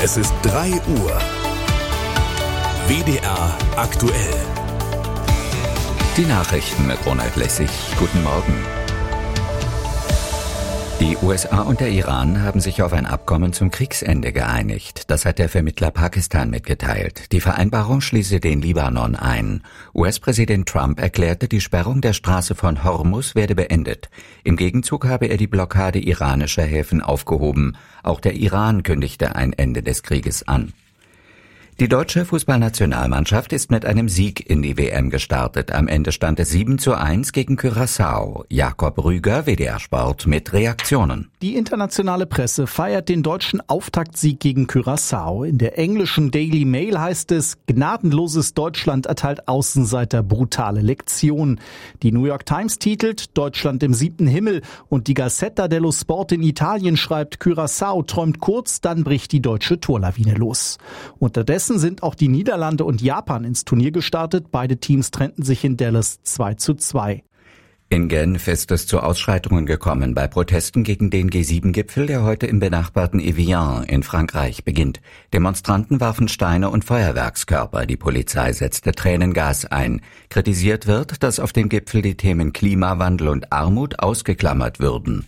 Es ist 3 Uhr. WDR aktuell. Die Nachrichten mit Ronald Lessig. Guten Morgen. Die USA und der Iran haben sich auf ein Abkommen zum Kriegsende geeinigt. Das hat der Vermittler Pakistan mitgeteilt. Die Vereinbarung schließe den Libanon ein. US-Präsident Trump erklärte, die Sperrung der Straße von Hormuz werde beendet. Im Gegenzug habe er die Blockade iranischer Häfen aufgehoben. Auch der Iran kündigte ein Ende des Krieges an. Die deutsche Fußballnationalmannschaft ist mit einem Sieg in die WM gestartet. Am Ende stand es 7:1 gegen Curaçao. Jakob Rüger, WDR Sport, mit Reaktionen. Die internationale Presse feiert den deutschen Auftaktsieg gegen Curaçao. In der englischen Daily Mail heißt es, gnadenloses Deutschland erteilt Außenseiter brutale Lektion. Die New York Times titelt, Deutschland im 7. Himmel, und die Gazzetta dello Sport in Italien schreibt, Curaçao träumt kurz, dann bricht die deutsche Torlawine los. Unterdessen sind auch die Niederlande und Japan ins Turnier gestartet. Beide Teams trennten sich in Dallas 2:2. In Genf ist es zu Ausschreitungen gekommen bei Protesten gegen den G7-Gipfel, der heute im benachbarten Evian in Frankreich beginnt. Demonstranten warfen Steine und Feuerwerkskörper. Die Polizei setzte Tränengas ein. Kritisiert wird, dass auf dem Gipfel die Themen Klimawandel und Armut ausgeklammert würden.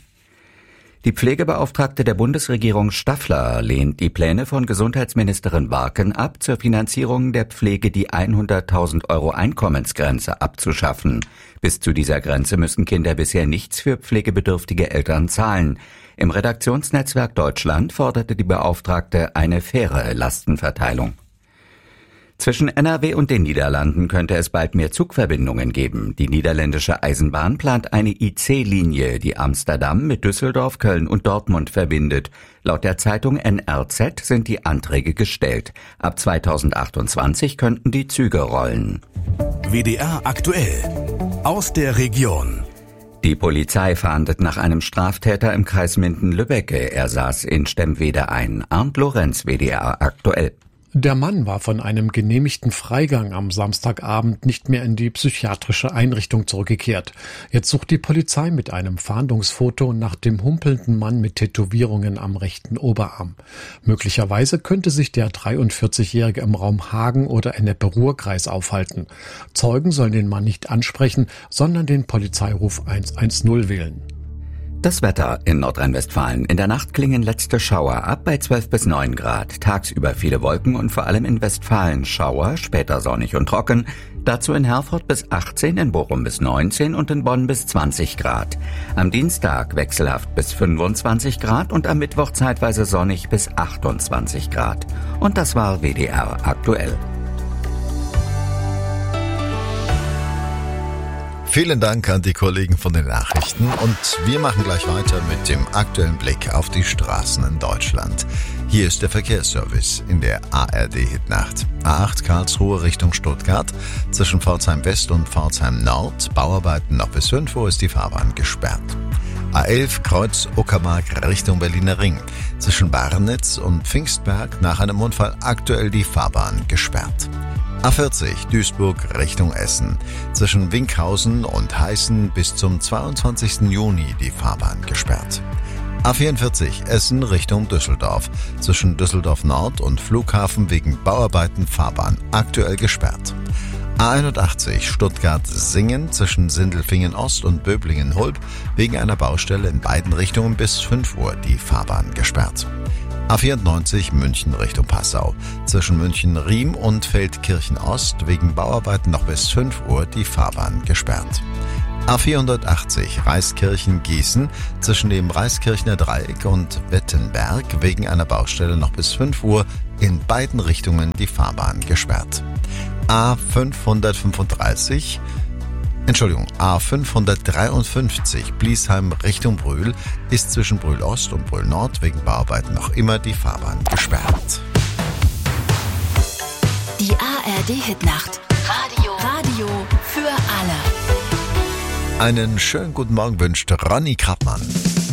Die Pflegebeauftragte der Bundesregierung Staffler lehnt die Pläne von Gesundheitsministerin Barken ab, zur Finanzierung der Pflege die 100.000 € Einkommensgrenze abzuschaffen. Bis zu dieser Grenze müssen Kinder bisher nichts für pflegebedürftige Eltern zahlen. Im Redaktionsnetzwerk Deutschland forderte die Beauftragte eine faire Lastenverteilung. Zwischen NRW und den Niederlanden könnte es bald mehr Zugverbindungen geben. Die niederländische Eisenbahn plant eine IC-Linie, die Amsterdam mit Düsseldorf, Köln und Dortmund verbindet. Laut der Zeitung NRZ sind die Anträge gestellt. Ab 2028 könnten die Züge rollen. WDR aktuell. Aus der Region. Die Polizei fahndet nach einem Straftäter im Kreis Minden-Lübbecke. Er saß in Stemmwede ein. Arndt Lorenz, WDR aktuell. Der Mann war von einem genehmigten Freigang am Samstagabend nicht mehr in die psychiatrische Einrichtung zurückgekehrt. Jetzt sucht die Polizei mit einem Fahndungsfoto nach dem humpelnden Mann mit Tätowierungen am rechten Oberarm. Möglicherweise könnte sich der 43-Jährige im Raum Hagen oder Ennepe-Ruhr-Kreis aufhalten. Zeugen sollen den Mann nicht ansprechen, sondern den Polizeiruf 110 wählen. Das Wetter in Nordrhein-Westfalen. In der Nacht klingen letzte Schauer ab bei 12 bis 9 Grad. Tagsüber viele Wolken und vor allem in Westfalen Schauer, später sonnig und trocken. Dazu in Herford bis 18, in Bochum bis 19 und in Bonn bis 20 Grad. Am Dienstag wechselhaft bis 25 Grad und am Mittwoch zeitweise sonnig bis 28 Grad. Und das war WDR aktuell. Vielen Dank an die Kollegen von den Nachrichten und wir machen gleich weiter mit dem aktuellen Blick auf die Straßen in Deutschland. Hier ist der Verkehrsservice in der ARD-Hitnacht. A8 Karlsruhe Richtung Stuttgart, zwischen Pforzheim West und Pforzheim Nord, Bauarbeiten noch bis 5 Uhr ist die Fahrbahn gesperrt. A11 Kreuz Uckermark Richtung Berliner Ring, zwischen Barnitz und Pfingstberg nach einem Unfall aktuell die Fahrbahn gesperrt. A40 Duisburg Richtung Essen, zwischen Winkhausen und Heißen bis zum 22. Juni die Fahrbahn gesperrt. A44 Essen Richtung Düsseldorf, zwischen Düsseldorf Nord und Flughafen wegen Bauarbeiten Fahrbahn aktuell gesperrt. A81 Stuttgart-Singen zwischen Sindelfingen Ost und Böblingen-Hulb wegen einer Baustelle in beiden Richtungen bis 5 Uhr die Fahrbahn gesperrt. A94 München Richtung Passau, zwischen München-Riem und Feldkirchen-Ost wegen Bauarbeiten noch bis 5 Uhr die Fahrbahn gesperrt. A480 Reiskirchen-Gießen, zwischen dem Reiskirchner Dreieck und Wettenberg wegen einer Baustelle noch bis 5 Uhr in beiden Richtungen die Fahrbahn gesperrt. A553 Bliesheim Richtung Brühl ist zwischen Brühl Ost und Brühl Nord wegen Bauarbeiten noch immer die Fahrbahn gesperrt. Die ARD-Hitnacht. Radio für alle. Einen schönen guten Morgen wünscht Ronny Krappmann.